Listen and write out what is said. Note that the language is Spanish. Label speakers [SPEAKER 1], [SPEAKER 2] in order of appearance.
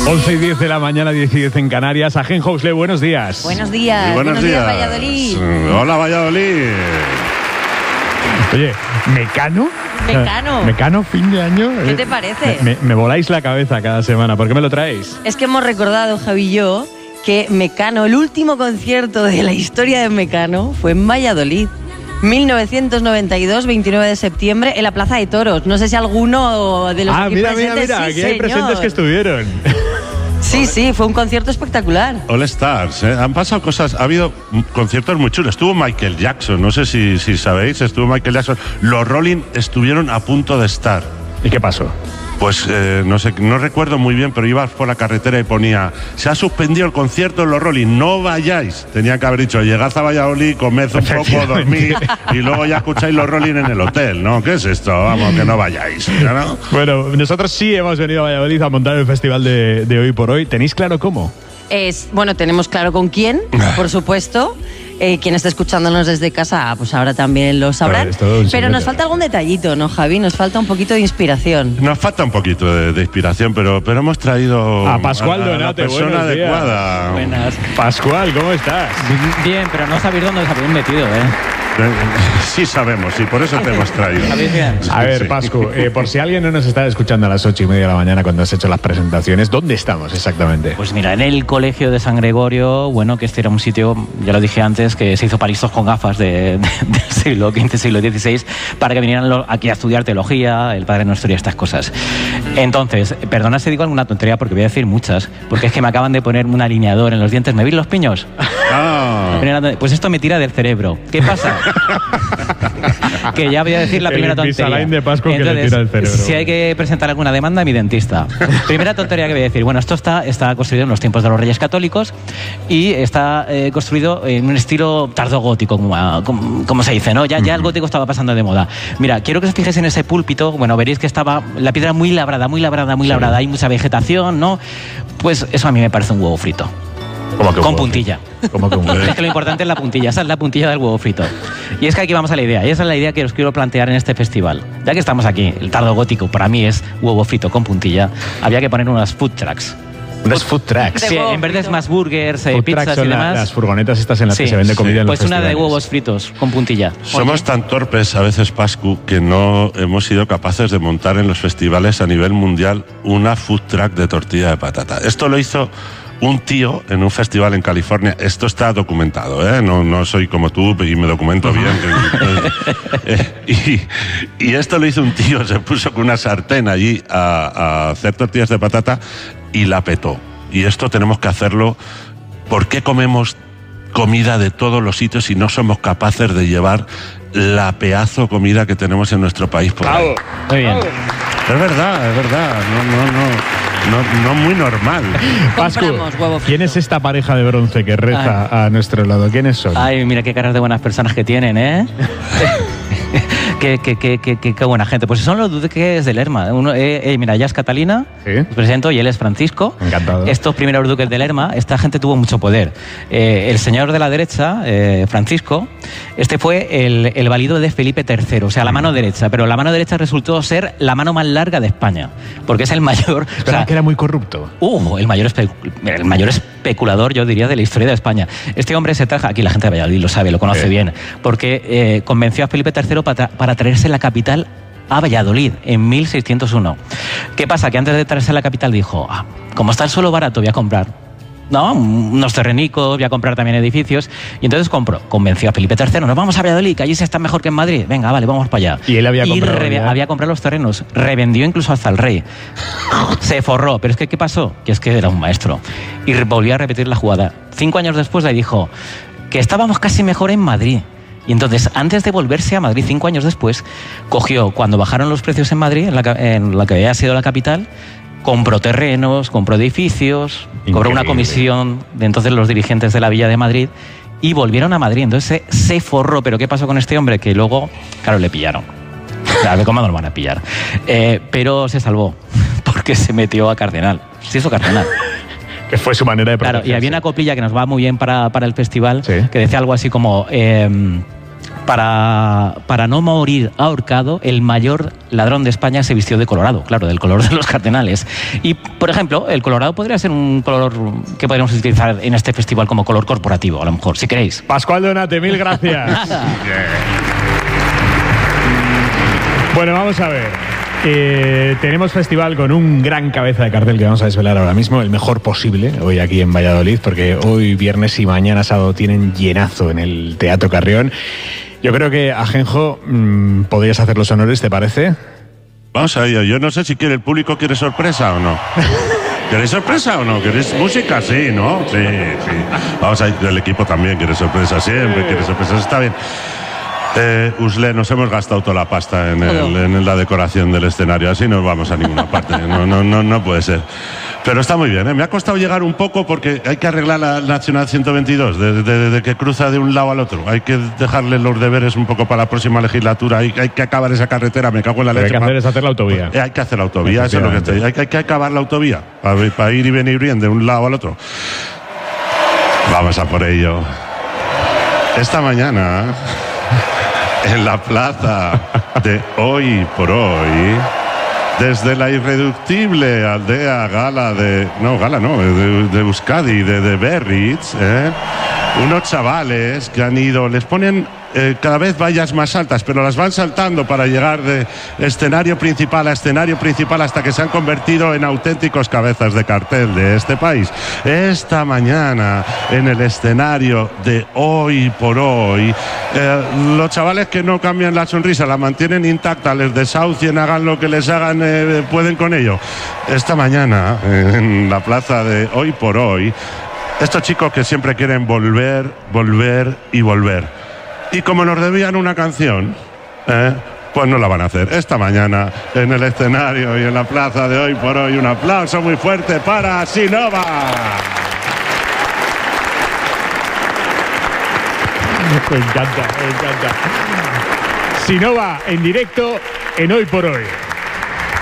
[SPEAKER 1] 11:10 de la mañana, 10:10 en Canarias. Agen Housle, buenos días.
[SPEAKER 2] Buenos días.
[SPEAKER 3] Buenos días,
[SPEAKER 2] Valladolid.
[SPEAKER 3] Hola, Valladolid.
[SPEAKER 1] Oye, ¿Mecano? ¿Mecano, fin de año?
[SPEAKER 2] ¿Qué te parece?
[SPEAKER 1] Me voláis la cabeza cada semana. ¿Por qué me lo traéis?
[SPEAKER 2] Es que hemos recordado, Javi y yo, que Mecano, el último concierto de la historia de Mecano, fue en Valladolid. 1992, 29 de septiembre, en la Plaza de Toros. No sé si alguno de los aquí presentes...
[SPEAKER 1] Mira, aquí hay presentes que estuvieron.
[SPEAKER 2] Sí, fue un concierto espectacular.
[SPEAKER 3] All Stars, han pasado cosas, ha habido conciertos muy chulos. Estuvo Michael Jackson, no sé si sabéis, estuvo Michael Jackson. Los Rolling estuvieron a punto de estar.
[SPEAKER 1] ¿Y qué pasó?
[SPEAKER 3] Pues no sé, no recuerdo muy bien, pero ibas por la carretera y ponía: se ha suspendido el concierto de los Rolling, no vayáis. Tenía que haber dicho: llegad a Valladolid, comed un poco, dormid y luego ya escucháis los Rolling en el hotel, ¿no? ¿Qué es esto? Vamos, que no vayáis, ¿no?
[SPEAKER 1] Bueno, nosotros sí hemos venido a Valladolid a montar el festival de Hoy por Hoy. ¿Tenéis claro cómo?
[SPEAKER 2] Bueno, tenemos claro con quién, por supuesto. Quien está escuchándonos desde casa, pues ahora también lo sabrán. Pero nos falta algún detallito, ¿no, Javi? Nos falta un poquito de inspiración.
[SPEAKER 3] Nos falta un poquito de inspiración, pero hemos traído
[SPEAKER 1] a Pascual Donate,
[SPEAKER 3] la persona adecuada.
[SPEAKER 4] Buenas.
[SPEAKER 1] Pascual, ¿cómo estás?
[SPEAKER 4] Bien, pero no sabéis dónde os habéis metido,
[SPEAKER 3] Sí sabemos, sí, por eso te hemos traído.
[SPEAKER 1] A ver, Pascu, por si alguien no nos está escuchando a las 8:30 de la mañana cuando has hecho las presentaciones, ¿dónde estamos exactamente?
[SPEAKER 4] Pues mira, en el colegio de San Gregorio, bueno, que este era un sitio, ya lo dije antes, que se hizo para listos con gafas del siglo XV, siglo XVI, para que vinieran aquí a estudiar teología, el Padre Nuestro y estas cosas. Entonces, perdona si digo alguna tontería porque voy a decir muchas, porque es que me acaban de poner un alineador en los dientes. ¿Me veis los piños? Pues esto me tira del cerebro. ¿Qué pasa? Que ya voy a decir la primera tontería.
[SPEAKER 1] El de Pascu que le tira el cerebro.
[SPEAKER 4] Si hay que presentar alguna demanda, a mi dentista. Primera tontería que voy a decir. Bueno, esto está construido en los tiempos de los Reyes Católicos y está construido en un estilo tardogótico, como se dice, ¿no? Ya el gótico estaba pasando de moda. Mira, quiero que os fijéis en ese púlpito. Bueno, veréis que estaba la piedra muy labrada. Hay mucha vegetación, ¿no? Pues eso a mí me parece un huevo frito. Con puntilla. Es que lo importante es la puntilla. Esa es la puntilla del huevo frito. Y es que aquí vamos a la idea. Y esa es la idea que os quiero plantear en este festival. Ya que estamos aquí, el tardo gótico para mí es huevo frito con puntilla. Había que poner unas food trucks.
[SPEAKER 1] Unas food trucks.
[SPEAKER 4] Sí, en vez de smash burgers, pizzas y demás.
[SPEAKER 1] Las furgonetas estas en las que se vende comida en los festivales.
[SPEAKER 4] Pues una de huevos fritos con puntilla.
[SPEAKER 3] Somos tan torpes a veces, Pascu, que no hemos sido capaces de montar en los festivales a nivel mundial una food truck de tortilla de patata. Esto lo hizo un tío en un festival en California. Esto está documentado, ¿eh? No soy como tú y me documento bien. Y esto lo hizo un tío, se puso con una sartén allí a hacer tortillas de patata y la petó. Y esto tenemos que hacerlo. ¿Por qué comemos comida de todos los sitios y no somos capaces de llevar la pedazo comida que tenemos en nuestro país por ahí?
[SPEAKER 4] Muy bien.
[SPEAKER 3] Es verdad. No muy normal.
[SPEAKER 1] Pascu, ¿quién es esta pareja de bronce que reza a nuestro lado? ¿Quiénes son?
[SPEAKER 4] Ay, mira qué caras de buenas personas que tienen, ¿eh? Qué buena gente. Pues son los duques de Lerma. Mira, ella es Catalina, os presento, y él es Francisco.
[SPEAKER 1] Encantado.
[SPEAKER 4] Estos primeros duques de Lerma, esta gente tuvo mucho poder. El señor de la derecha, Francisco, este fue el valido de Felipe III, o sea, la mano derecha. Pero la mano derecha resultó ser la mano más larga de España, porque es el mayor...
[SPEAKER 1] que era muy corrupto.
[SPEAKER 4] El mayor especulador, yo diría, de la historia de España. Este hombre se trajo, aquí la gente de Valladolid lo sabe, lo conoce bien, porque convenció a Felipe III para traerse la capital a Valladolid en 1601. ¿Qué pasa? Que antes de traerse la capital dijo, como está el suelo barato, voy a comprar unos terrenicos, voy a comprar también edificios. Y entonces convenció a Felipe III, nos vamos a Valladolid, que allí se está mejor que en Madrid. Venga, vale, vamos para allá.
[SPEAKER 1] Y él había
[SPEAKER 4] comprado los terrenos, revendió incluso hasta el rey. Se forró, pero es que ¿qué pasó? Que es que era un maestro. Y volvió a repetir la jugada. 5 años después le dijo que estábamos casi mejor en Madrid. Y entonces, antes de volverse a Madrid, 5 años después, cuando bajaron los precios en Madrid, en la que había sido la capital, compró terrenos, compró edificios, cobró una comisión de entonces los dirigentes de la Villa de Madrid y volvieron a Madrid. Entonces se forró. ¿Pero qué pasó con este hombre? Que luego, claro, le pillaron. Claro, ¿cómo no lo van a pillar? Pero se salvó porque se metió a cardenal. Se hizo cardenal.
[SPEAKER 1] Que fue su manera de protegerse.
[SPEAKER 4] Claro, y había una coplilla que nos va muy bien para el festival, que decía algo así como... para no morir ahorcado, el mayor ladrón de España se vistió de colorado, claro, del color de los cardenales. Y, por ejemplo, el colorado podría ser un color que podríamos utilizar en este festival como color corporativo, a lo mejor, si queréis.
[SPEAKER 1] Pascual Donate, mil gracias. Bueno, vamos a ver. Tenemos festival con un gran cabeza de cartel que vamos a desvelar ahora mismo, el mejor posible, hoy aquí en Valladolid, porque hoy viernes y mañana sábado tienen llenazo en el Teatro Carrión. Yo creo que, Ajenjo, podrías hacer los honores, ¿te parece?
[SPEAKER 3] Vamos a ello. Yo no sé si el público quiere sorpresa o no. ¿Queréis sorpresa o no? ¿Queréis música? Sí, ¿no? Sí. Vamos a ir, el equipo también quiere sorpresa, siempre quiere sorpresa, está bien. Usle, nos hemos gastado toda la pasta en la decoración del escenario, así no vamos a ninguna parte, no puede ser. Pero está muy bien, ¿eh? Me ha costado llegar un poco porque hay que arreglar la Nacional 122, de que cruza de un lado al otro. Hay que dejarle los deberes un poco para la próxima legislatura, hay que acabar esa carretera, me cago en la leche.
[SPEAKER 1] Lo que hay que hacer es hacer la autovía.
[SPEAKER 3] Hay que hacer la autovía, eso es lo que estoy. Hay que acabar la autovía para ir y venir bien de un lado al otro. Vamos a por ello. Esta mañana, en la plaza de Hoy por Hoy, desde la irreductible aldea de Euskadi, de Berriz, unos chavales que han ido, les ponen cada vez vallas más altas, pero las van saltando para llegar de escenario principal a escenario principal hasta que se han convertido en auténticos cabezas de cartel de este país. Esta mañana, en el escenario de Hoy por Hoy, los chavales que no cambian la sonrisa, la mantienen intacta, les desahucien, hagan lo que les hagan, pueden con ello. Esta mañana, en la plaza de Hoy por Hoy, estos chicos que siempre quieren volver y volver. Y como nos debían una canción, pues no la van a hacer. Esta mañana, en el escenario y en la plaza de Hoy por Hoy, un aplauso muy fuerte para Sinova.
[SPEAKER 1] Me encanta. Sinova en directo en Hoy por Hoy.